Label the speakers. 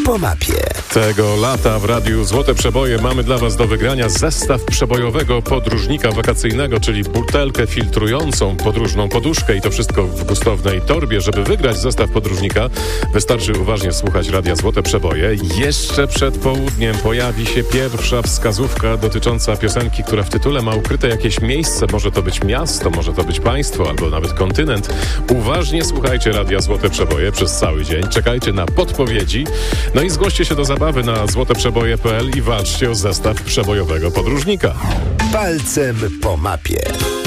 Speaker 1: po mapie.
Speaker 2: Tego lata w Radiu Złote Przeboje mamy dla Was do wygrania zestaw przebojowego podróżnika wakacyjnego, czyli butelkę filtrującą, podróżną poduszkę i to wszystko w gustownej torbie. Żeby wygrać zestaw podróżnika, wystarczy uważnie słuchać Radia Złote Przeboje. Jeszcze przed południem pojawi się pierwsza wskazówka dotycząca piosenki, która w tytule ma ukryte jakieś miejsce. Może to być miasto, może to być państwo, albo nawet kontynent. Uważnie słuchajcie Radia Złote Przeboje przez cały dzień. Czekajcie na podpowiedzi. No i zgłoście się do zabawy na złoteprzeboje.pl i walczcie o zestaw przebojowego podróżnika.
Speaker 1: Palcem po mapie.